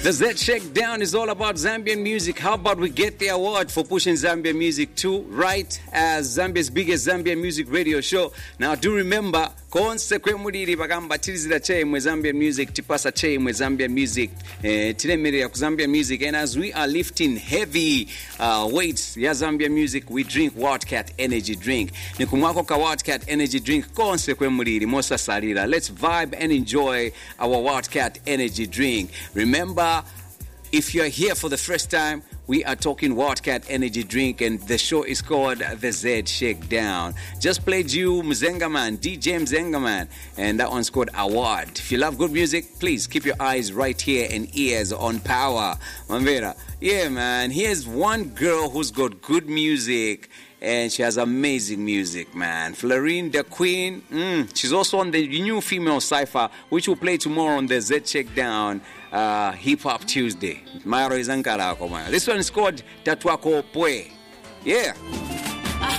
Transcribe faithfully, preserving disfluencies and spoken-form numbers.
The Z Shakedown is all about Zambian music. How about we get the award for pushing Zambian music too, right? As Zambia's biggest Zambian music radio show. Now do remember, konse kwemuliri bagamba tirizira chemwe Zambian music, tipasa chemwe Zambian music, eh, tiremerera ku Zambian music. And as we are lifting heavy uh, weights ya Zambian music, we drink Wildcat energy drink. Nikumwako ka Wildcat energy drink konse kwemuliri mosa salira. Let's vibe and enjoy our Wildcat energy drink. Remember, if you're here for the first time, we are talking Wildcat energy drink, and the show is called The Z Shakedown. Just played you Mzengaman, D J Mzengaman, and that one's called Award. If you love good music, please keep your eyes right here and ears on power. Mambera, yeah, man. Here's one girl who's got good music, and she has amazing music, man. Florine the Queen. Mm, she's also on the new female cypher, which will play tomorrow on the Z Shakedown uh, Hip Hop Tuesday. Mairo Izankara. This one is called Tatwako Pwe. Yeah.